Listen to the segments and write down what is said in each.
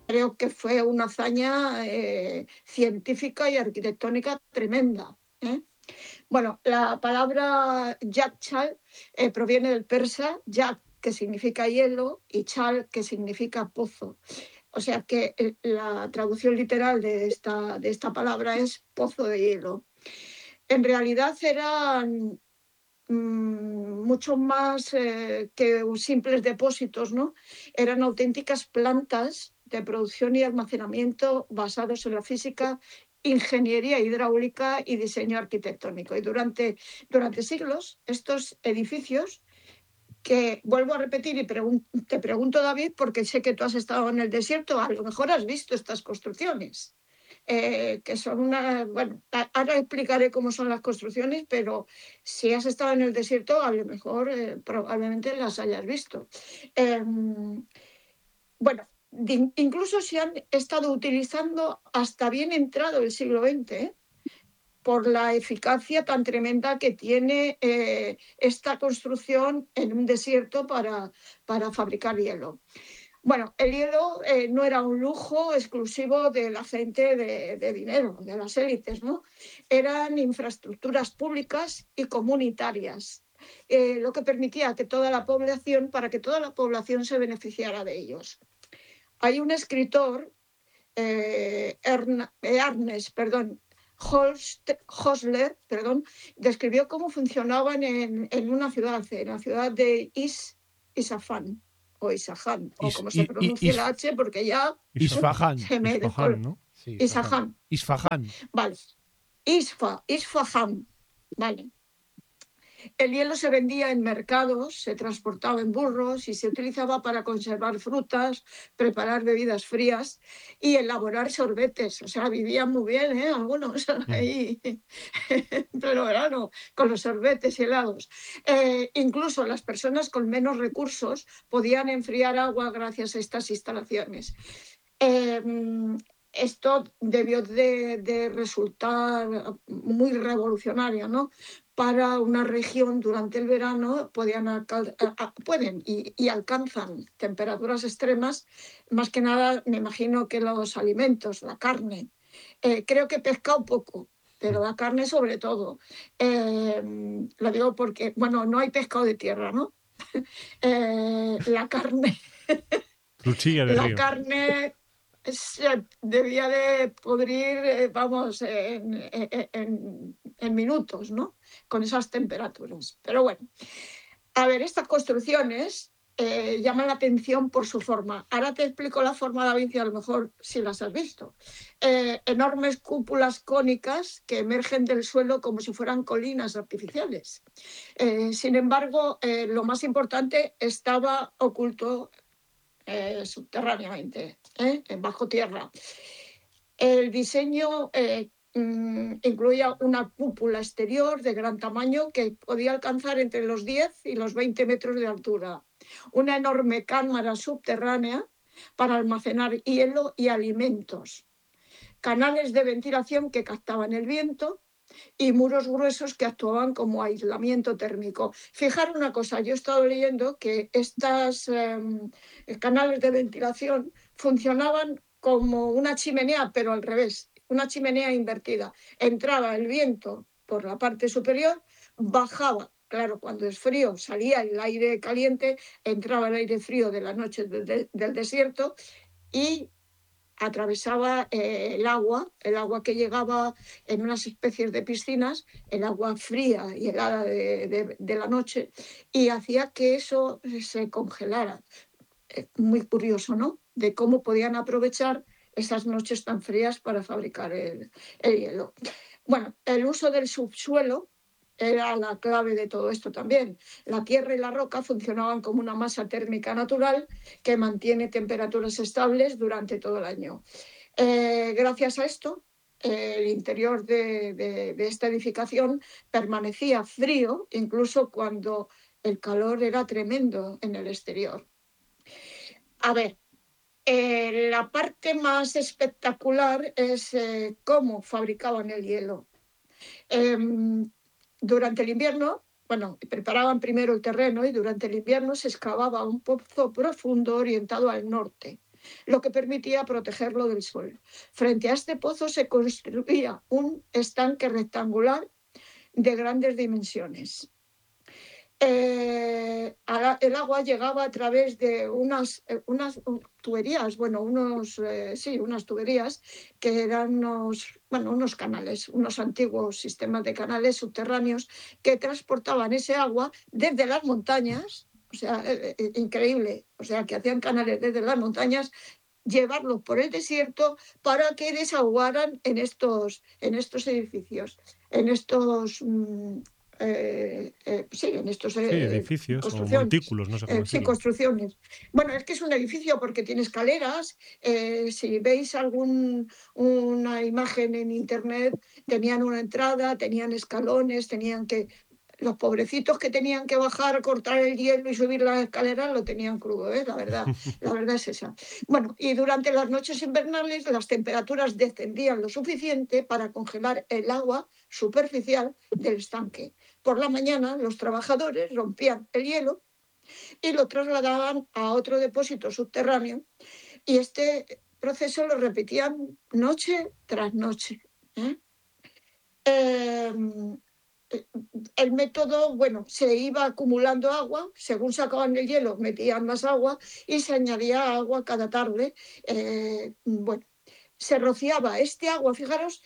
creo que fue una hazaña científica y arquitectónica tremenda. ¿Eh? Bueno, la palabra Yakchal proviene del persa Yak, que significa hielo, y Chal, que significa pozo. O sea que la traducción literal de esta palabra es pozo de hielo. En realidad eran mucho más que simples depósitos, ¿no? Eran auténticas plantas de producción y almacenamiento basados en la física, ingeniería hidráulica y diseño arquitectónico. Y durante siglos, estos edificios, que vuelvo a repetir y te pregunto, David, porque sé que tú has estado en el desierto, a lo mejor has visto estas construcciones, que son una, bueno, ahora explicaré cómo son las construcciones, pero si has estado en el desierto, a lo mejor probablemente las hayas visto. Em, bueno, incluso se han estado utilizando hasta bien entrado el siglo XX, ¿eh? Por la eficacia tan tremenda que tiene esta construcción en un desierto para fabricar hielo. Bueno, el hielo no era un lujo exclusivo de la gente de dinero, de las élites, ¿no? Eran infraestructuras públicas y comunitarias, lo que permitía que toda la población, para que toda la población se beneficiara de ellos. Hay un escritor, Ernest, perdón, Hosler, perdón, describió cómo funcionaban en una ciudad, en la ciudad de Isfahán, o Isfahan, o Is, como se i, i, pronuncia is, la H, porque ya Isfahán. se me Isfahán, descol... ¿no? sí, Isfahán. Isfahán, Isfahán. vale. Isfahán, vale. El hielo se vendía en mercados, se transportaba en burros y se utilizaba para conservar frutas, preparar bebidas frías y elaborar sorbetes. O sea, vivían muy bien, ¿eh? Algunos ahí en pleno verano con los sorbetes y helados. Incluso las personas con menos recursos podían enfriar agua gracias a estas instalaciones. Eh, Esto debió de resultar muy revolucionario, ¿no? Para una región durante el verano pueden y alcanzan temperaturas extremas, más que nada me imagino que los alimentos, la carne, creo que pescado poco, pero la carne sobre todo. Lo digo porque, bueno, no hay pescado de tierra, ¿no? La carne, Cuchilla de la río. carne se debía de pudrir, vamos, en minutos, ¿no? Con esas temperaturas. Pero bueno, a ver, estas construcciones llaman la atención por su forma. Ahora te explico la forma, David, y a lo mejor si las has visto. Enormes cúpulas cónicas que emergen del suelo como si fueran colinas artificiales. Sin embargo, lo más importante estaba oculto subterráneamente, bajo tierra. El diseño incluía una cúpula exterior de gran tamaño que podía alcanzar entre los 10 y los 20 metros de altura, una enorme cámara subterránea para almacenar hielo y alimentos, canales de ventilación que captaban el viento y muros gruesos que actuaban como aislamiento térmico. Fijar una cosa, yo he estado leyendo que estos canales de ventilación funcionaban como una chimenea, pero al revés, una chimenea invertida. Entraba el viento por la parte superior, bajaba. Claro, cuando es frío salía el aire caliente, entraba el aire frío de la noche del desierto y atravesaba el agua que llegaba en unas especies de piscinas, el agua fría y helada de la noche, y hacía que eso se congelara. Muy curioso, ¿no? De cómo podían aprovechar esas noches tan frías para fabricar el hielo. Bueno, el uso del subsuelo era la clave de todo esto también. La tierra y la roca funcionaban como una masa térmica natural que mantiene temperaturas estables durante todo el año. Gracias a esto, el interior de esta edificación permanecía frío, incluso cuando el calor era tremendo en el exterior. A ver, la parte más espectacular es cómo fabricaban el hielo. Em, Durante el invierno, bueno, preparaban primero el terreno y durante el invierno se excavaba un pozo profundo orientado al norte. lo que permitía protegerlo del suelo. Frente a este pozo se construía un estanque rectangular de grandes dimensiones. El agua llegaba a través de unas tuberías, bueno, unas tuberías que eran unos canales, unos antiguos sistemas de canales subterráneos que transportaban ese agua desde las montañas, o sea, increíble, o sea, que hacían canales desde las montañas, llevarlos por el desierto para que desaguaran en estos edificios, en estos sí, en estos Sí, edificios o construcciones. montículos, no sé cómo Sí, decirlo. construcciones. Bueno, es que es un edificio porque tiene escaleras. Si veis una imagen en internet, tenían una entrada, tenían escalones, los pobrecitos que tenían que bajar, cortar el hielo y subir las escaleras lo tenían crudo, ¿eh? La verdad es esa. Bueno, y durante las noches invernales las temperaturas descendían lo suficiente para congelar el agua superficial del estanque. Por la mañana los trabajadores rompían el hielo y lo trasladaban a otro depósito subterráneo y este proceso lo repetían noche tras noche. ¿Eh? Em, eh, el método, bueno, se iba acumulando agua, según sacaban el hielo, metían más agua y se añadía agua cada tarde. Bueno, se rociaba este agua, fijaros,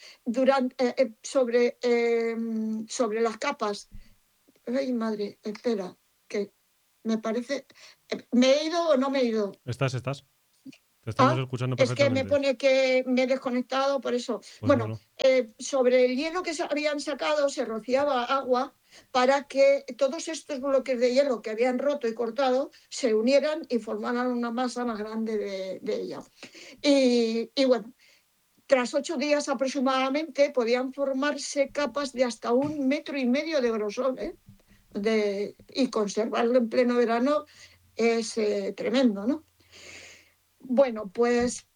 sobre las capas. Ay, madre, espera, que me parece. ¿Me he ido o no me he ido? Estás. Te estamos Ah, escuchando es que me perfectamente. pone que me he desconectado, por eso. Pues Bueno, bueno. sobre el hielo que se habían sacado se rociaba agua para que todos estos bloques de hielo que habían roto y cortado se unieran y formaran una masa más grande de ella. Y bueno, tras 8 días aproximadamente podían formarse capas de hasta 1,5 metros de grosor, ¿eh? Y conservarlo en pleno verano es tremendo, ¿no? Bueno, pues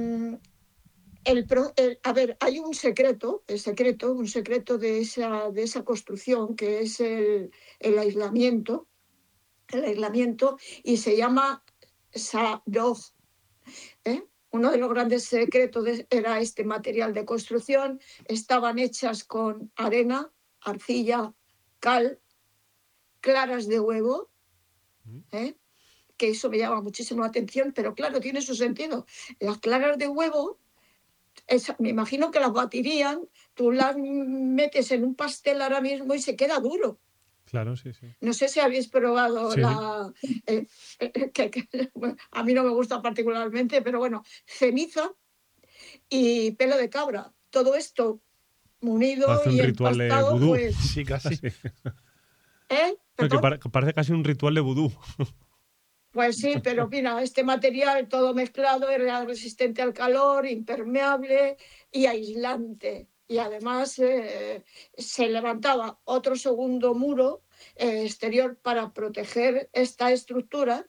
a ver, hay un secreto de esa construcción que es el aislamiento, el aislamiento, y se llama Sadog, ¿eh? Uno de los grandes secretos era este material de construcción. Estaban hechas con arena, arcilla, cal, claras de huevo, Mm. ¿eh? Que eso me llama muchísimo la atención, pero claro, tiene su sentido. Las claras de huevo, me imagino que las batirían, tú las metes en un pastel ahora mismo y se queda duro. Claro, sí, sí. No sé si habéis probado Sí, eh, bueno, a mí no me gusta particularmente, pero bueno, ceniza y pelo de cabra. Todo esto unido parece un y ritual de empastado, vudú. pues, Sí, casi. Casi. ¿eh? No, que ¿Perdón? parece casi un ritual de vudú. Pues sí, pero mira, este material todo mezclado era resistente al calor, impermeable y aislante. Y además se levantaba otro segundo muro exterior para proteger esta estructura,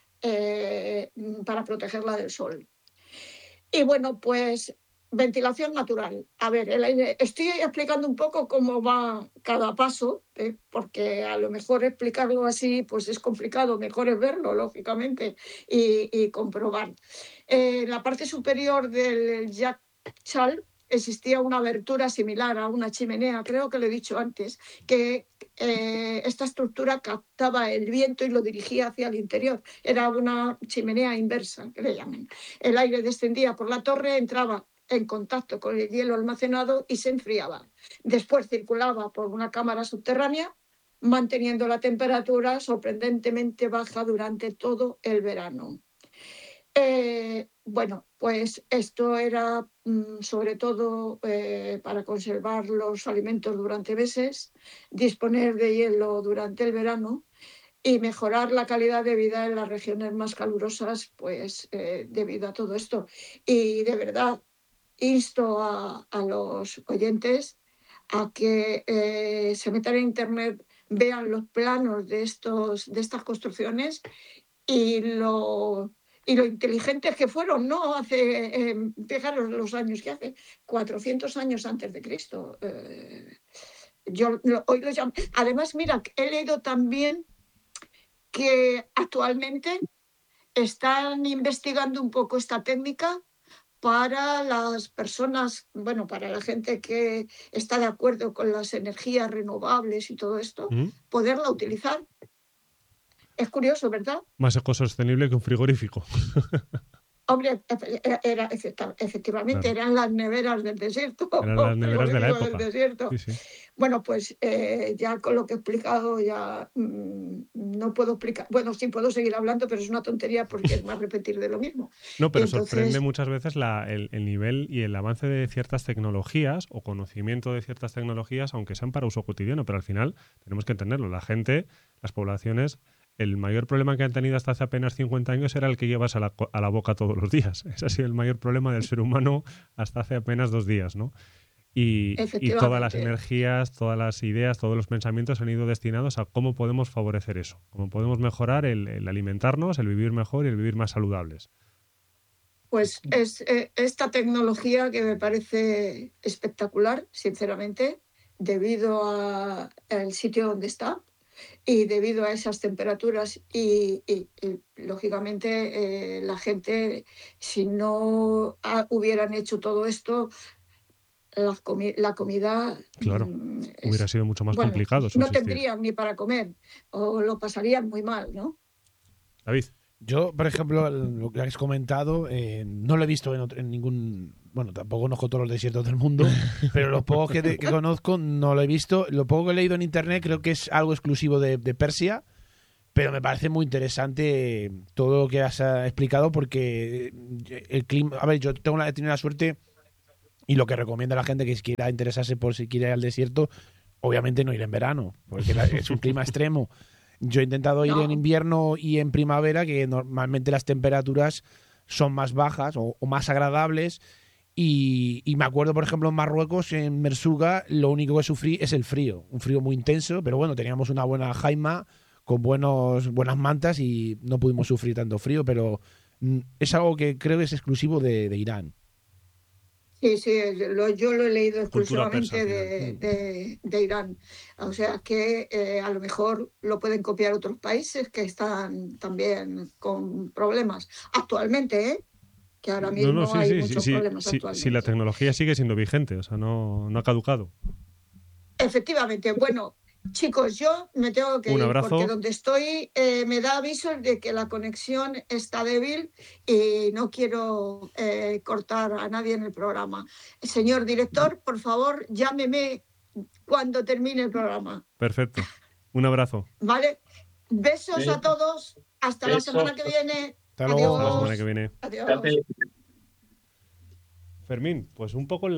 para protegerla del sol. Y bueno, pues ventilación natural. A ver, estoy explicando un poco cómo va cada paso, porque a lo mejor explicarlo así pues es complicado, mejor es verlo, lógicamente, y comprobar. En la parte superior del Chal existía una abertura similar a una chimenea, creo que lo he dicho antes, que esta estructura captaba el viento y lo dirigía hacia el interior. Era una chimenea inversa, que le llaman. El aire descendía por la torre, entraba en contacto con el hielo almacenado y se enfriaba. Después circulaba por una cámara subterránea, manteniendo la temperatura sorprendentemente baja durante todo el verano. Bueno, pues esto era sobre todo para conservar los alimentos durante meses, disponer de hielo durante el verano y mejorar la calidad de vida en las regiones más calurosas, pues debido a todo esto. Y de verdad, insto a los oyentes a que se metan en internet, vean los planos de estas construcciones y lo inteligentes que fueron, ¿no? Fijaros los años que hace, 400 años antes de Cristo. Hoy lo llamo. Además, mira, he leído también que actualmente están investigando un poco esta técnica para las personas, bueno, para la gente que está de acuerdo con las energías renovables y todo esto, ¿Mm? poderla utilizar. Es curioso, ¿verdad? Más ecosostenible que un frigorífico. Hombre, efectivamente, Claro. eran las neveras del desierto, Eran las neveras de la frigoríficos del época. desierto. Sí, sí. Bueno, pues ya con lo que he explicado ya no puedo explicar. Bueno, sí puedo seguir hablando, pero es una tontería porque es más repetir de lo mismo. No, Y pero sorprende entonces, muchas veces el nivel y el avance de ciertas tecnologías o conocimiento de ciertas tecnologías, aunque sean para uso cotidiano, pero al final tenemos que entenderlo. La gente, las poblaciones, el mayor problema que han tenido hasta hace apenas 50 años era el que llevas a la boca todos los días. Ese ha sido el mayor problema del ser humano hasta hace apenas 2 días, ¿no? Y todas las efectivamente, energías, todas las ideas, todos los pensamientos han ido destinados a cómo podemos favorecer eso, cómo podemos mejorar el alimentarnos, el vivir mejor y el vivir más saludables. pues es esta tecnología que me parece espectacular, sinceramente, debido al sitio donde está y debido a esas temperaturas y, lógicamente la gente, si no hubieran hecho todo esto, la comida Claro, hubiera es, sido mucho más bueno, complicado no subsistir. tendrían ni para comer o lo pasarían muy mal, ¿no? David, Yo, por ejemplo, lo que has comentado, no lo he visto en ningún... Bueno, tampoco conozco todos los desiertos del mundo, pero los pocos que conozco no lo he visto. Lo poco que he leído en internet creo que es algo exclusivo de Persia, pero me parece muy interesante todo lo que has explicado porque el clima... A ver, yo he tenido la suerte y lo que recomienda a la gente que quiera interesarse por si quiere ir al desierto, obviamente no ir en verano, porque es un clima extremo. Yo he intentado ir en No, invierno y en primavera, que normalmente las temperaturas son más bajas o más agradables. Y me acuerdo, por ejemplo, en Marruecos, en Mersuga, lo único que sufrí es el frío. Un frío muy intenso, pero bueno, teníamos una buena jaima con buenas mantas y no pudimos sufrir tanto frío, pero es algo que creo que es exclusivo de Irán. sí, sí, yo lo he leído cultura persa al exclusivamente final. de Irán. O sea que a lo mejor lo pueden copiar otros países que están también con problemas actualmente, ¿eh? Que ahora No, no, mismo sí, hay sí, sí, muchos sí, problemas sí, sí, la actualmente. tecnología sigue siendo vigente, o sea, no ha caducado. Efectivamente, bueno, chicos, yo me tengo que Un ir porque abrazo. donde estoy me da avisos de que la conexión está débil y no quiero cortar a nadie en el programa. Señor director, por favor, llámeme cuando termine el programa, Perfecto. Un abrazo. ¿vale? Besos a Venga, todos. Hasta la semana besos. que viene. Hasta luego. Hasta la semana que Adiós. viene. Adiós. Fíjate, Fermín, pues un poco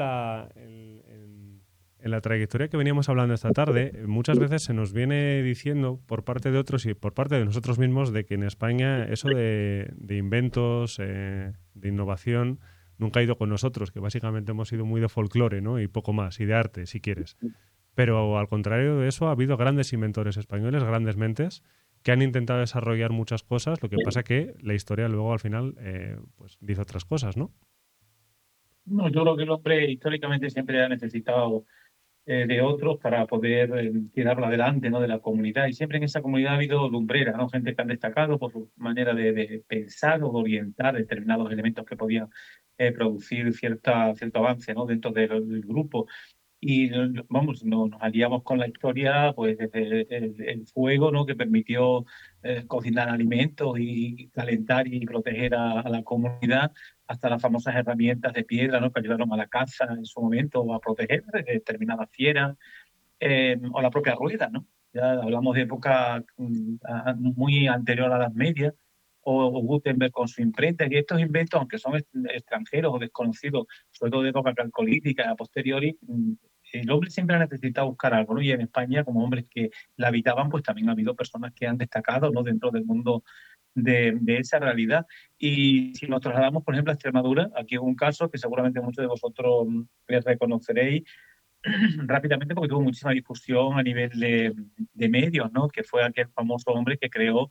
en la trayectoria que veníamos hablando esta tarde, muchas veces se nos viene diciendo por parte de otros y por parte de nosotros mismos de que en España eso de inventos, de innovación, nunca ha ido con nosotros, que básicamente hemos sido muy de folclore, ¿no? Y poco más, y de arte, si quieres. Pero al contrario de eso, ha habido grandes inventores españoles, grandes mentes, que han intentado desarrollar muchas cosas, lo que pasa que la historia luego al final pues dice otras cosas, ¿no? no, yo creo que el hombre históricamente siempre ha necesitado de otros para poder tirarlo adelante, ¿no? De la comunidad. Y siempre en esa comunidad ha habido lumbreras, ¿no? Gente que han destacado por su manera de pensar o de orientar determinados elementos que podían producir cierto avance, ¿no? Dentro del grupo. Y vamos, nos aliamos con la historia, pues desde el fuego, ¿no? Que permitió cocinar alimentos y calentar y proteger a la comunidad, hasta las famosas herramientas de piedra, ¿no? Que ayudaron a la caza en su momento o a proteger de determinadas fieras, o la propia rueda, ¿no? Ya hablamos de época muy anterior a las medias, o Gutenberg con su imprenta, y estos inventos, aunque son extranjeros o desconocidos, sobre todo de época calcolítica, a posteriori, el hombre siempre ha necesitado buscar algo, ¿no? Y en España, como hombres que la habitaban, pues también ha habido personas que han destacado, ¿no? Dentro del mundo de esa realidad. Y si nos trasladamos, por ejemplo, a Extremadura, aquí hubo un caso que seguramente muchos de vosotros reconoceréis rápidamente porque tuvo muchísima difusión a nivel de medios, ¿no? Que fue aquel famoso hombre que creó,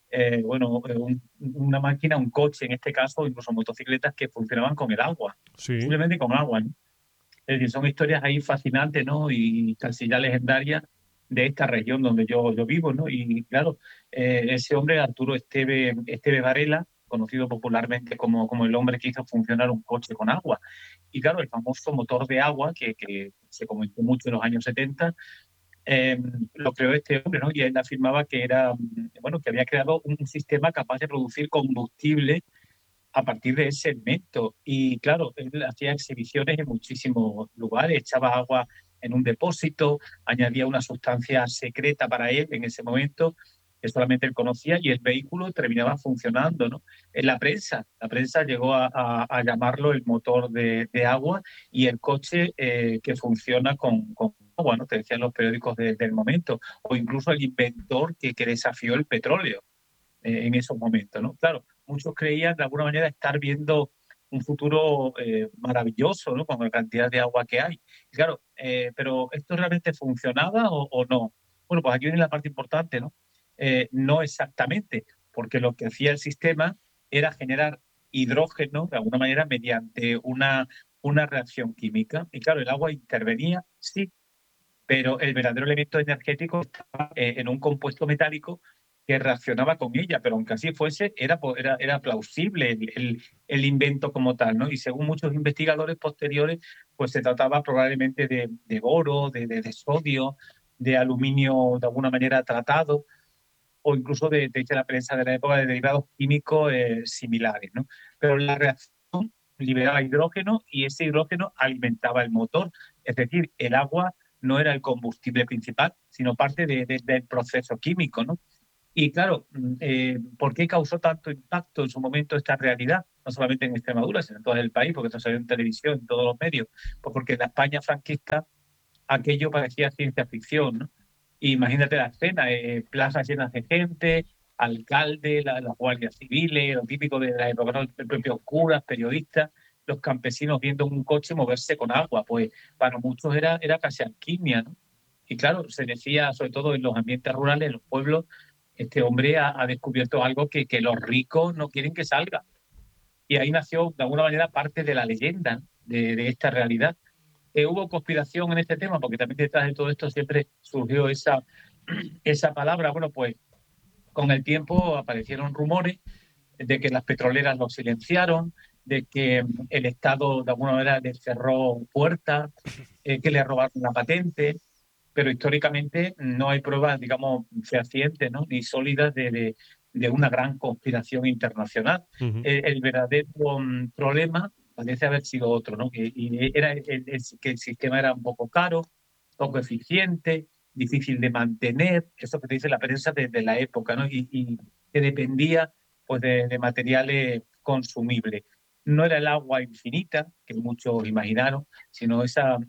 una máquina, un coche en este caso, incluso motocicletas que funcionaban con el agua, Sí, simplemente con agua, ¿no? Es decir, son historias ahí fascinantes, ¿no? Y casi ya legendarias de esta región donde yo vivo, ¿no? Y claro, ese hombre, Arturo Esteve Varela, conocido popularmente como el hombre que hizo funcionar un coche con agua. Y claro, el famoso motor de agua que se comentó mucho en los años 70, lo creó este hombre, ¿no? Y él afirmaba que era, bueno, que había creado un sistema capaz de producir combustible a partir de ese elemento. Y claro, él hacía exhibiciones en muchísimos lugares, echaba agua en un depósito, añadía una sustancia secreta para él en ese momento, que solamente él conocía, y el vehículo terminaba funcionando, ¿no? En la prensa llegó a llamarlo el motor de agua y el coche que funciona con agua, ¿no? Te decían los periódicos del momento, o incluso el inventor que desafió el petróleo en esos momentos, ¿no? Claro, muchos creían de alguna manera estar viendo un futuro maravilloso, ¿no? Con la cantidad de agua que hay. Y claro, pero ¿esto realmente funcionaba o no? Bueno, pues aquí viene la parte importante, ¿no? No exactamente, porque lo que hacía el sistema era generar hidrógeno, de alguna manera, mediante una reacción química. Y claro, el agua intervenía, sí, pero el verdadero elemento energético estaba en un compuesto metálico que reaccionaba con ella, pero aunque así fuese, era plausible el invento como tal, ¿no? Y según muchos investigadores posteriores, pues se trataba probablemente de boro, de sodio, de aluminio de alguna manera tratado, o incluso dice la prensa de la época, de derivados químicos similares, ¿no? Pero la reacción liberaba hidrógeno y ese hidrógeno alimentaba el motor. Es decir, el agua no era el combustible principal, sino parte del proceso químico, ¿no? Y claro, ¿por qué causó tanto impacto en su momento esta realidad? No solamente en Extremadura, sino en todo el país, porque esto salió en televisión, en todos los medios. Pues porque en la España franquista aquello parecía ciencia ficción, ¿no? Imagínate la escena, plazas llenas de gente, alcalde, las guardias civiles, lo típico de la época, ¿no? El propio curas, periodistas, los campesinos viendo un coche moverse con agua. Pues para muchos era casi alquimia, ¿no? Y claro, se decía, sobre todo en los ambientes rurales, en los pueblos, este hombre ha descubierto algo que los ricos no quieren que salga. Y ahí nació, de alguna manera, parte de la leyenda, ¿no? de esta realidad. Hubo conspiración en este tema, porque también detrás de todo esto siempre surgió esa palabra. Bueno, pues con el tiempo aparecieron rumores de que las petroleras lo silenciaron, de que el Estado de alguna manera le cerró puertas, que le robaron la patente, pero históricamente no hay pruebas, digamos, fehacientes, ¿no? Ni sólidas de una gran conspiración internacional. Ujú. El verdadero problema parece haber sido otro, ¿no? Y era que el sistema era un poco caro, poco eficiente, difícil de mantener, eso que te dice la prensa de la época, ¿no? Y que dependía pues de materiales consumibles. No era el agua infinita, que muchos imaginaron, sino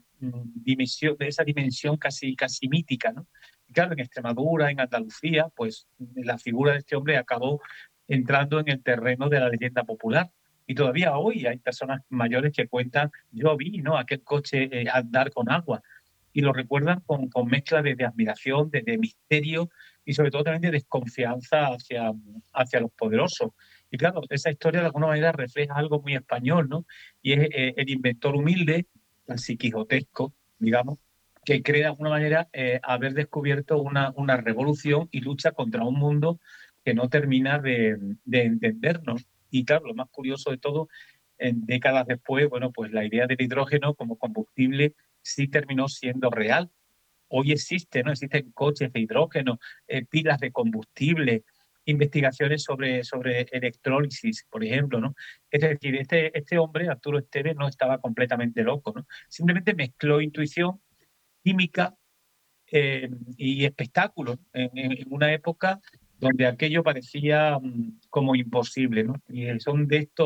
esa dimensión casi mítica, ¿no? Y claro, en Extremadura, en Andalucía, pues la figura de este hombre acabó entrando en el terreno de la leyenda popular. Y todavía hoy hay personas mayores que cuentan, yo vi, ¿no? Aquel coche andar con agua. Y lo recuerdan con mezcla de admiración, de misterio y sobre todo también de desconfianza hacia los poderosos. Y claro, esa historia de alguna manera refleja algo muy español, ¿no? Y es el inventor humilde, casi quijotesco, digamos, que cree de alguna manera haber descubierto una revolución y lucha contra un mundo que no termina de entendernos. Y claro, lo más curioso de todo, en décadas después, bueno, pues la idea del hidrógeno como combustible sí terminó siendo real. Hoy existe, ¿no? Existen coches de hidrógeno, pilas de combustible, investigaciones sobre electrólisis, por ejemplo, ¿no? Es decir, este hombre, Arturo Esteves, no estaba completamente loco, ¿no? Simplemente mezcló intuición, química y espectáculo, ¿no? En una época donde aquello parecía como imposible, ¿no? Y son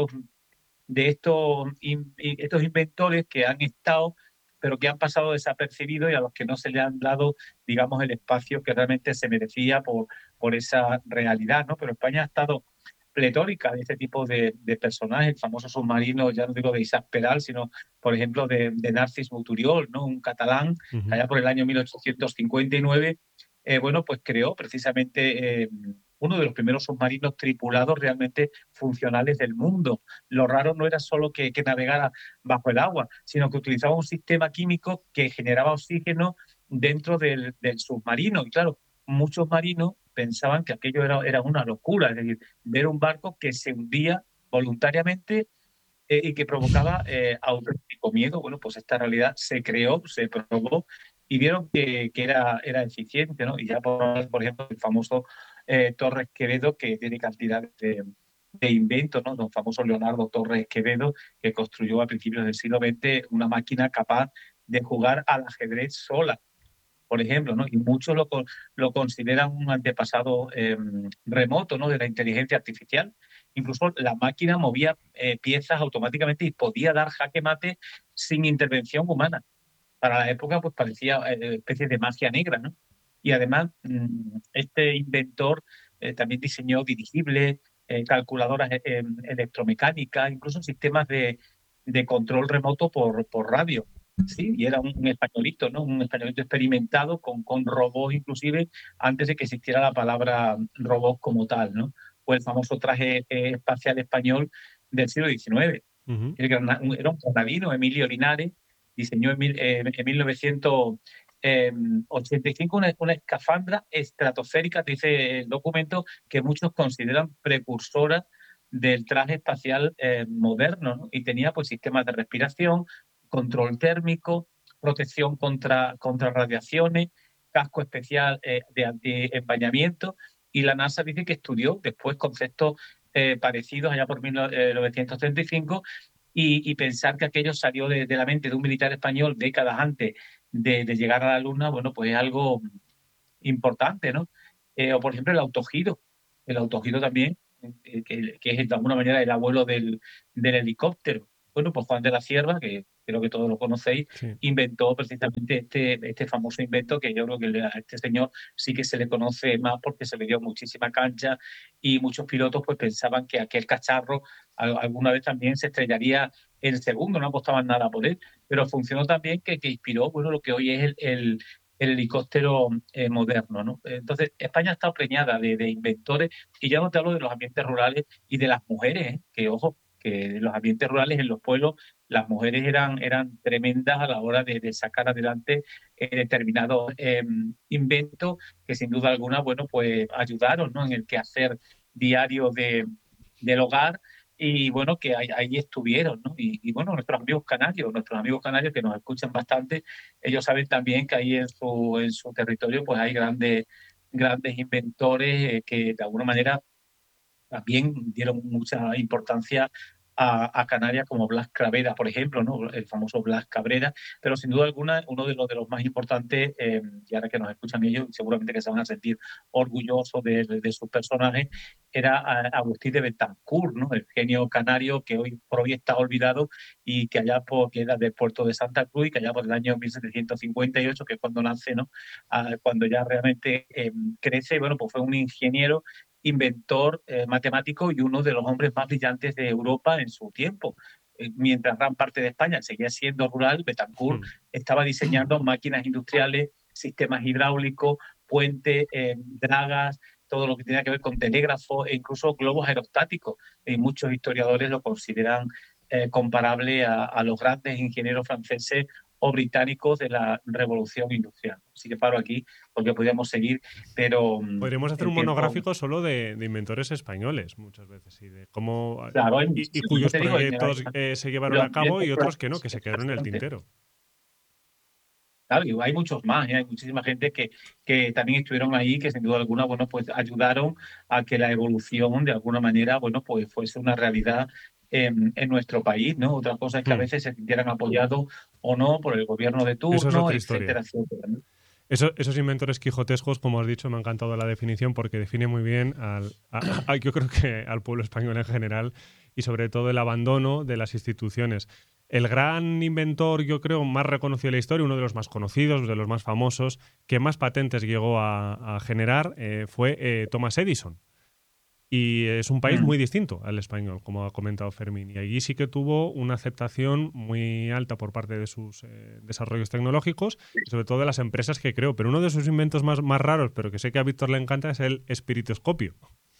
estos inventores que han estado, pero que han pasado desapercibidos y a los que no se le han dado, digamos, el espacio que realmente se merecía por esa realidad, ¿no? Pero España ha estado pletórica de este tipo de personajes, el famoso submarino, ya no digo de Isaac Peral, sino, por ejemplo, de Narcís Monturiol, ¿no? Un catalán, que Ujú. allá por el año 1859, bueno, pues creó precisamente uno de los primeros submarinos tripulados realmente funcionales del mundo. Lo raro no era solo que navegara bajo el agua, sino que utilizaba un sistema químico que generaba oxígeno dentro del submarino. Y claro, muchos marinos pensaban que aquello era una locura, es decir, ver un barco que se hundía voluntariamente y que provocaba auténtico miedo. Bueno, pues esta realidad se creó, se probó y vieron que era eficiente, ¿no? Y ya por ejemplo, el famoso Torres Quevedo, que tiene cantidad de inventos, ¿no? Don famoso Leonardo Torres Quevedo, que construyó a principios del siglo XX una máquina capaz de jugar al ajedrez sola, por ejemplo, ¿no? Y muchos lo consideran un antepasado remoto, ¿no? De la inteligencia artificial. Incluso la máquina movía piezas automáticamente y podía dar jaque mate sin intervención humana. Para la época, pues parecía especie de magia negra, ¿no? Y además, este inventor también diseñó dirigibles, calculadoras electromecánicas, incluso sistemas de control remoto por radio. Sí, y era un españolito, ¿no? Un españolito experimentado con robots, inclusive, antes de que existiera la palabra robot como tal, ¿no? Fue el famoso traje espacial español del siglo XIX. Ujú. Era un granadino, Emilio Linares, diseñó en 1985 una escafandra estratosférica, dice el documento, que muchos consideran precursora del traje espacial moderno, ¿no? Y tenía pues sistemas de respiración, control térmico, protección contra radiaciones, casco especial de anti-empañamiento, y la NASA dice que estudió después conceptos parecidos allá por 1935 y pensar que aquello salió de la mente de un militar español décadas antes de llegar a la Luna, bueno, pues es algo importante, ¿no? O por ejemplo el autogiro también, que es de alguna manera el abuelo del helicóptero. Bueno, pues Juan de la Cierva, que creo que todos lo conocéis, Sí. inventó precisamente este famoso invento que yo creo que a este señor sí que se le conoce más porque se le dio muchísima cancha y muchos pilotos pues pensaban que aquel cacharro alguna vez también se estrellaría en segundo, no apostaban nada por él, pero funcionó también que inspiró, bueno, lo que hoy es el helicóptero moderno, ¿no? Entonces, España está preñada de inventores, y ya no te hablo de los ambientes rurales y de las mujeres, que ojo, que en los ambientes rurales, en los pueblos, las mujeres eran tremendas a la hora de sacar adelante determinados inventos que sin duda alguna, bueno, pues ayudaron, ¿no? En el quehacer diario del hogar y bueno, que ahí estuvieron, ¿no? Y bueno, nuestros amigos canarios que nos escuchan bastante, ellos saben también que ahí en su territorio pues hay grandes inventores que de alguna manera también dieron mucha importancia a Canarias, como Blas Cabrera, por ejemplo, ¿no? El famoso Blas Cabrera, pero sin duda alguna uno de los más importantes, y ahora que nos escuchan ellos, seguramente que se van a sentir orgullosos de sus personajes, era Agustín de Betancourt, ¿no? El genio canario que hoy por hoy está olvidado y que que era del puerto de Santa Cruz y que allá por el año 1758, que es cuando nace, ¿no? Cuando ya realmente crece, bueno, pues fue un ingeniero inventor, matemático y uno de los hombres más brillantes de Europa en su tiempo. Mientras gran parte de España seguía siendo rural, Betancourt estaba diseñando máquinas industriales, sistemas hidráulicos, puentes, dragas, todo lo que tenía que ver con telégrafo e incluso globos aerostáticos. Y muchos historiadores lo consideran comparable a los grandes ingenieros franceses o británicos de la revolución industrial. Así que paro aquí porque podríamos seguir, pero Podríamos hacer el un tiempo. monográfico solo de inventores españoles muchas veces y de cómo Claro, y yo cuyos te digo, proyectos se llevaron a cabo y otros que no, que se quedaron en el tintero. claro, y hay muchos más, hay muchísima gente que también estuvieron ahí, que sin duda alguna, bueno, pues ayudaron a que la evolución de alguna manera, bueno, pues fuese una realidad en nuestro país, ¿no? Otra cosa es que a veces se sintieran apoyados o no por el gobierno de Eso es turno, otra historia. etcétera, etcétera, ¿no? Esos inventores quijotescos, como has dicho, me ha encantado la definición porque define muy bien yo creo que al pueblo español en general y sobre todo el abandono de las instituciones. El gran inventor, yo creo, más reconocido de la historia, uno de los más conocidos, de los más famosos, que más patentes llegó a generar, fue Thomas Edison. Y es un país Mm. muy distinto al español, como ha comentado Fermín. Y allí sí que tuvo una aceptación muy alta por parte de sus desarrollos tecnológicos y sobre todo de las empresas que creó. Pero uno de sus inventos más raros, pero que sé que a Víctor le encanta, es el espiritoscopio.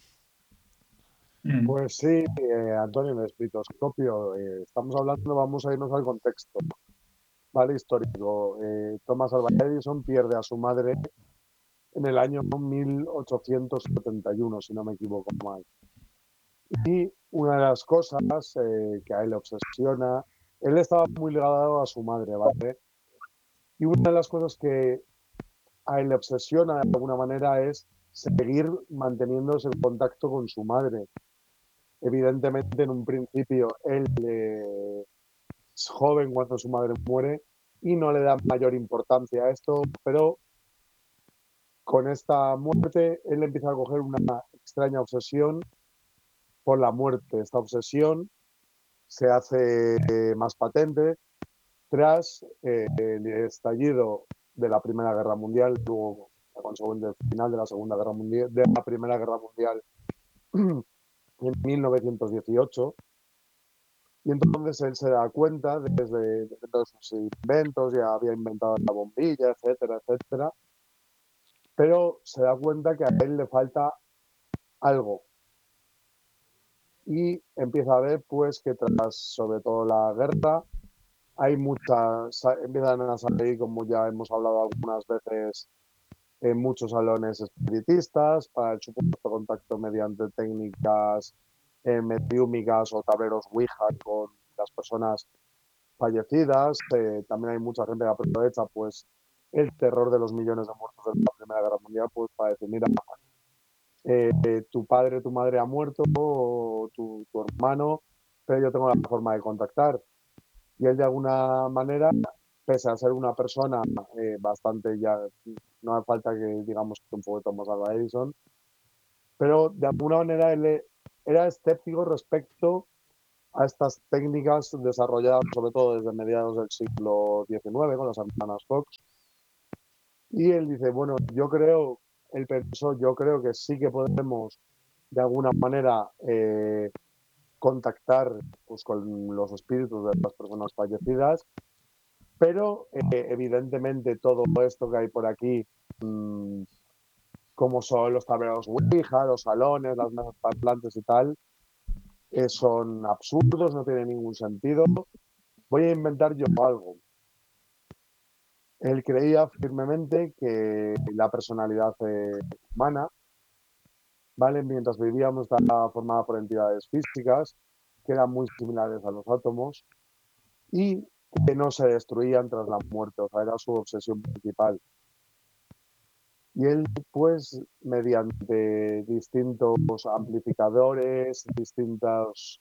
Mm. Pues sí, Antonio, el estetoscopio. Estamos hablando, vamos a irnos al contexto, ¿vale? Histórico. Thomas Alva Edison pierde a su madre en el año 1871, si no me equivoco mal. Y una de las cosas que a él le obsesiona, él estaba muy ligado a su madre, ¿vale? Y una de las cosas que a él le obsesiona de alguna manera es seguir manteniéndose en contacto con su madre. Evidentemente, en un principio, él es joven cuando su madre muere y no le da mayor importancia a esto, pero con esta muerte él empieza a coger una extraña obsesión por la muerte. Esta obsesión se hace más patente tras el estallido de la Primera Guerra Mundial, luego el final de la Segunda Guerra Mundial, de la Primera Guerra Mundial en 1918. Y entonces él se da cuenta desde todos sus inventos, ya había inventado la bombilla, etcétera, etcétera, pero se da cuenta que a él le falta algo. Y empieza a ver pues que tras sobre todo la guerra hay muchas, empiezan a salir, como ya hemos hablado algunas veces, en muchos salones espiritistas para el supuesto contacto mediante técnicas mediúmicas o tableros Ouija con las personas fallecidas. También hay mucha gente que aprovecha pues el terror de los millones de muertos de la Primera Guerra Mundial pues para decir, mira, tu padre, tu madre ha muerto, o tu hermano, pero yo tengo la forma de contactar. Y él de alguna manera, pese a ser una persona bastante ya, no hace falta que digamos que un poquito más a Edison, pero de alguna manera él era escéptico respecto a estas técnicas desarrolladas sobre todo desde mediados del siglo XIX con las hermanas Fox. Y él dice, bueno, él pensó, yo creo que sí que podemos de alguna manera contactar pues, con los espíritus de las personas fallecidas, pero evidentemente todo esto que hay por aquí, como son los tableros Ouija, los salones, las mesas parlantes y tal, son absurdos, no tienen ningún sentido. Voy a inventar yo algo. Él creía firmemente que la personalidad humana, ¿vale? Mientras vivíamos, estaba formada por entidades físicas que eran muy similares a los átomos y que no se destruían tras la muerte, o sea, era su obsesión principal. Y él, pues, mediante distintos amplificadores, distintos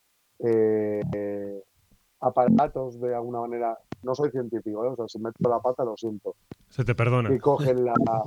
aparatos, de alguna manera, no soy científico, o sea, si meto la pata lo siento, Se te perdona. que cogen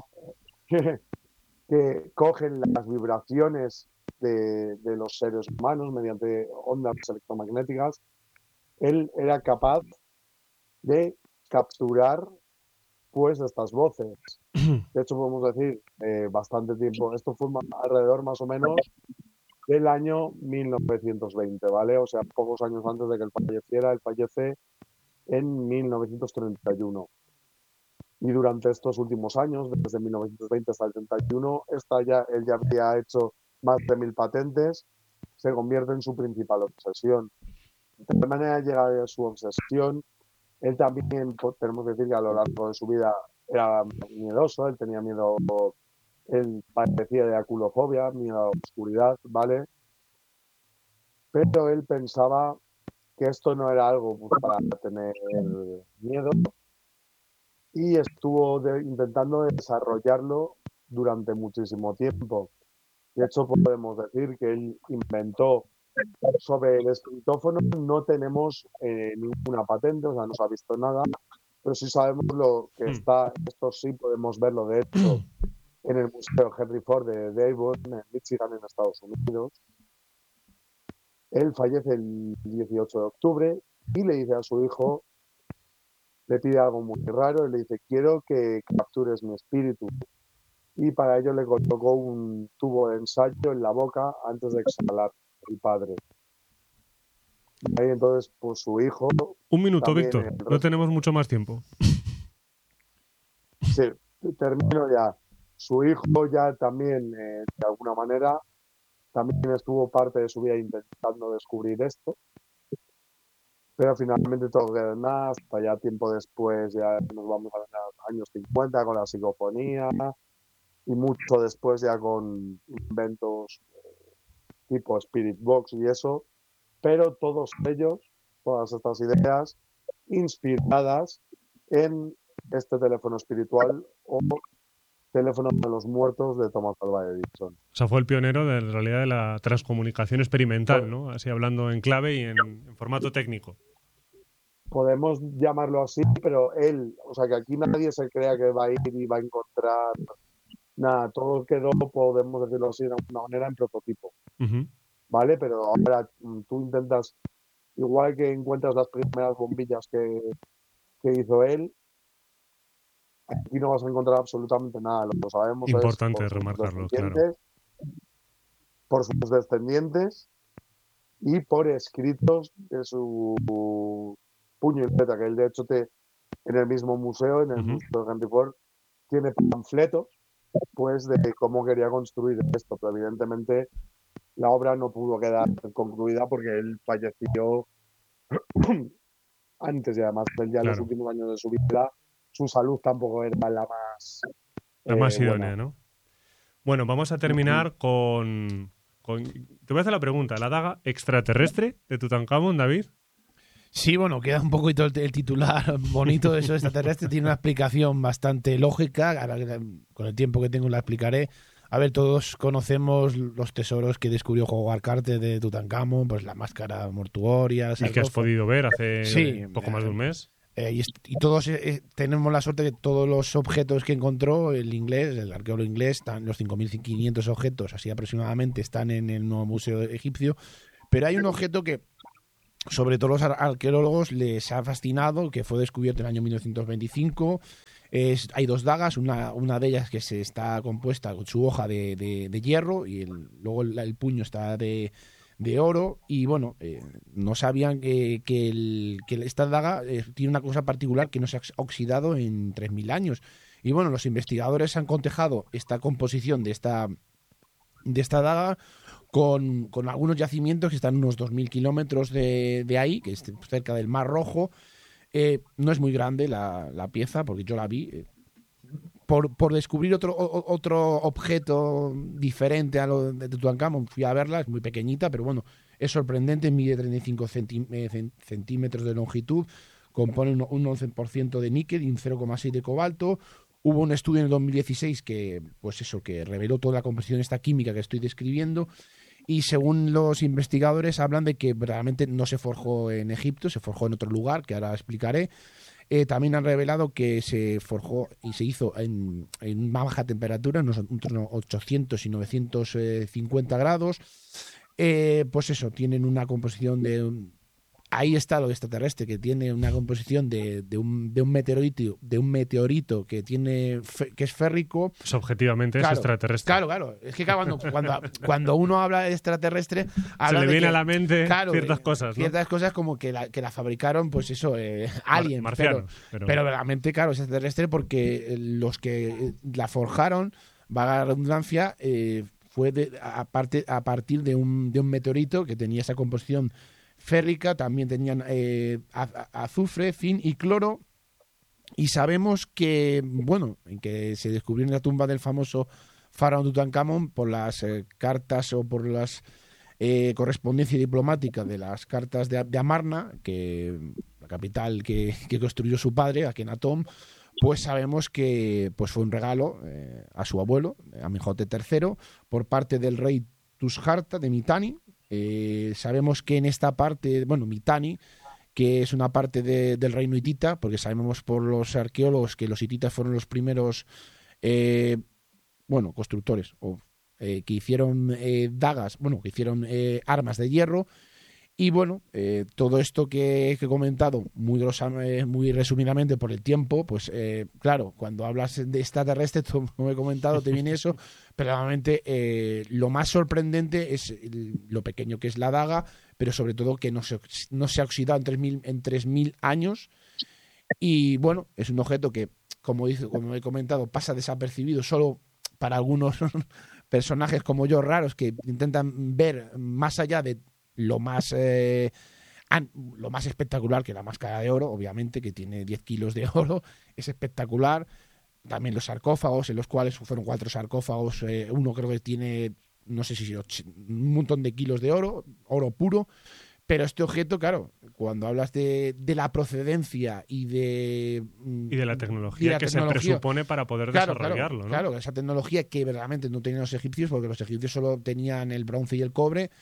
que cogen las vibraciones de los seres humanos mediante ondas electromagnéticas, él era capaz de capturar pues estas voces. De hecho, podemos decir bastante tiempo. Esto fue alrededor más o menos del año 1920, ¿vale? O sea, pocos años antes de que él falleciera. Él fallece en 1931. Y durante estos últimos años, desde 1920 hasta el 31, él ya había hecho más de 1000 patentes, se convierte en su principal obsesión. De tal manera llega a su obsesión. Él también, tenemos que decir que a lo largo de su vida era miedoso, él tenía miedo, él padecía de aculofobia, miedo a la oscuridad, ¿vale? Pero él pensaba que esto no era algo pues, para tener miedo y estuvo intentando desarrollarlo durante muchísimo tiempo. De hecho, podemos decir que él inventó sobre el espiritófono, no tenemos ninguna patente, o sea, no se ha visto nada, pero sí sabemos lo que está, esto sí podemos verlo, de hecho, en el Museo Henry Ford de Devon, en Michigan, en Estados Unidos. Él fallece el 18 de octubre y le dice a su hijo, le pide algo muy raro, y le dice, quiero que captures mi espíritu. Y para ello le colocó un tubo de ensayo en la boca antes de exhalar el padre. Y ahí entonces, pues su hijo... Un minuto, Víctor, no tenemos mucho más tiempo. Sí, termino ya. Su hijo ya también, de alguna manera, también estuvo parte de su vida intentando descubrir esto, pero finalmente todo quedó en nada, hasta ya tiempo después, ya nos vamos a los años 50 con la psicofonía, y mucho después ya con inventos tipo Spirit Box y eso, pero todos ellos, todas estas ideas inspiradas en este teléfono espiritual o teléfono de los muertos de Thomas Alva Edison. O sea, fue el pionero de, en realidad, de la transcomunicación experimental, ¿no? Así hablando en clave y en formato técnico. Podemos llamarlo así, pero él, o sea, que aquí nadie se crea que va a ir y va a encontrar nada, todo quedó, podemos decirlo así de alguna manera, en prototipo, ¿vale? Pero ahora tú intentas, igual que encuentras las primeras bombillas que hizo él, aquí no vas a encontrar absolutamente nada. Lo que sabemos Importante es remarcarlo, claro. por sus descendientes y por escritos de su puño y letra, que él de hecho en el mismo museo, en el Museo de Henry Ford, tiene panfletos pues de cómo quería construir esto, pero evidentemente la obra no pudo quedar concluida porque él falleció antes y además él ya en los últimos años de su vida su salud tampoco era la más idónea, ¿no? Bueno, vamos a terminar con... Te voy a hacer la pregunta, ¿la daga extraterrestre de Tutankamón, David? Sí, bueno, queda un poquito el titular bonito de eso extraterrestre, tiene una explicación bastante lógica, ahora con el tiempo que tengo la explicaré. A ver, todos conocemos los tesoros que descubrió Howard Carter de Tutankamón, pues la máscara mortuoria. Y que has podido ver hace poco más de un mes. Y todos tenemos la suerte de que todos los objetos que encontró el arqueólogo inglés, los 5.500 objetos, así aproximadamente, están en el nuevo museo egipcio. Pero hay un objeto que sobre todo los arqueólogos les ha fascinado, que fue descubierto en el año 1925. Hay dos dagas, una de ellas que se está compuesta con su hoja de hierro y luego el puño está de oro. Y bueno, no sabían que esta daga tiene una cosa particular, que no se ha oxidado en 3.000 años. Y bueno, los investigadores han cotejado esta composición de esta daga con algunos yacimientos que están a unos 2.000 kilómetros de ahí, que es cerca del Mar Rojo. No es muy grande la pieza, porque yo la vi. Por descubrir otro objeto diferente a lo de Tutankamón, fui a verla, es muy pequeñita, pero bueno, es sorprendente, mide 35 centímetros de longitud, compone un 11% de níquel y un 0,6 de cobalto. Hubo un estudio en el 2016 que reveló toda la composición esta química que estoy describiendo, y según los investigadores hablan de que realmente no se forjó en Egipto, se forjó en otro lugar, que ahora explicaré. También han revelado que se forjó y se hizo en una baja temperatura, entre 800 y 950 grados. Pues eso, tienen una composición ahí está lo extraterrestre, que tiene una composición de un meteorito que es férrico. Pues objetivamente es extraterrestre. Claro. Es que cuando uno habla de extraterrestre, se le viene a la mente ciertas cosas, ¿no? Ciertas cosas como que la fabricaron, pues eso, aliens. Marcianos. Pero realmente, claro, es extraterrestre porque los que la forjaron, valga la redundancia, fue a partir de un meteorito que tenía esa composición férrica, también tenían azufre, zinc y cloro. Y sabemos que, que se descubrió en la tumba del famoso faraón Tutankamón por las cartas o por las correspondencia diplomática de las cartas de Amarna, que la capital que construyó su padre, Akenatón. Pues sabemos que fue un regalo a su abuelo, Amenhotep III, por parte del rey Tushharta de Mitanni. Sabemos que en esta parte, Mitanni, que es una parte del reino hitita, porque sabemos por los arqueólogos que los hititas fueron los primeros constructores que hicieron dagas, que hicieron armas de hierro. Y todo esto que he comentado muy resumidamente por el tiempo, pues claro, cuando hablas de extraterrestre, como he comentado, te viene eso, pero realmente lo más sorprendente es lo pequeño que es la daga, pero sobre todo que no se ha oxidado en 3.000 años. Y es un objeto que, como he comentado, pasa desapercibido solo para algunos personajes como yo, raros, que intentan ver más allá de lo más espectacular, que la máscara de oro, obviamente, que tiene 10 kilos de oro, es espectacular. también los sarcófagos, en los cuales fueron 4 sarcófagos, uno creo que tiene, no sé si un montón de kilos de oro puro, pero este objeto, claro, cuando hablas de la procedencia y de la tecnología que se presupone para poder desarrollarlo, ¿no? Claro, esa tecnología que verdaderamente no tenían los egipcios, porque los egipcios solo tenían el bronce y el cobre,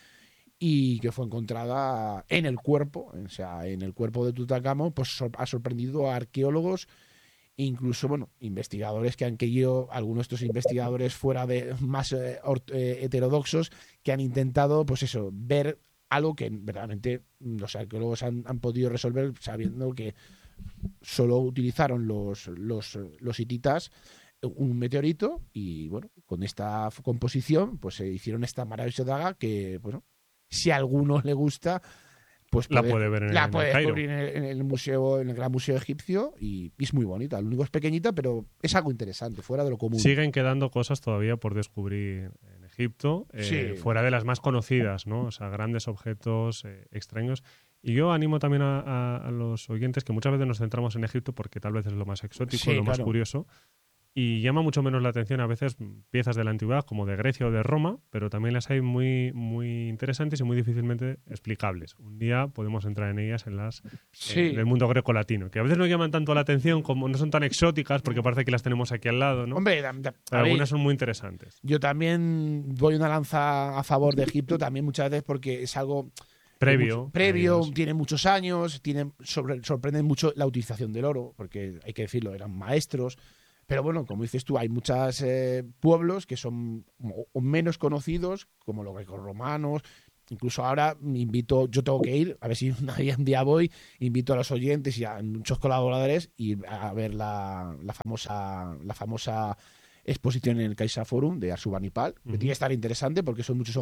y que fue encontrada en el cuerpo, o sea, en el cuerpo de Tutankamón, pues ha sorprendido a arqueólogos, incluso, bueno, investigadores que han querido, algunos de estos investigadores fuera de más heterodoxos, que han intentado, pues eso, ver algo que verdaderamente los arqueólogos han podido resolver, sabiendo que solo utilizaron los hititas un meteorito, y bueno, con esta composición pues se hicieron esta maravillosa daga que, bueno, si a alguno le gusta, pues la puede ver la puede el Cairo. descubrir en el museo, en el Gran Museo Egipcio, y es muy bonita. Lo único es pequeñita, pero es algo interesante, fuera de lo común. Siguen quedando cosas todavía por descubrir en Egipto, Sí. fuera de las más conocidas, ¿no? O sea, grandes objetos extraños. Y yo animo también a los oyentes, que muchas veces nos centramos en Egipto porque tal vez es lo más exótico, Sí, lo más claro. curioso. Y llama mucho menos la atención a veces piezas de la antigüedad, como de Grecia o de Roma, pero también las hay muy, muy interesantes y muy difícilmente explicables. Un día podemos entrar en ellas, en las del mundo greco-latino, que a veces no llaman tanto la atención, como no son tan exóticas, porque parece que las tenemos aquí al lado, ¿no? Hombre, Pero algunas son muy interesantes. Yo también doy una lanza a favor de Egipto, también muchas veces porque es algo Previo, tiene muchos años, sorprende mucho la utilización del oro, porque hay que decirlo, eran maestros. Pero bueno, como dices tú, hay muchos pueblos que son o menos conocidos, como los grecorromanos. Incluso ahora yo tengo que ir, a ver si un día voy, invito a los oyentes y a muchos colaboradores a ver la famosa exposición en el Caixa Forum de Arsubanipal, que tiene que estar interesante porque son muchos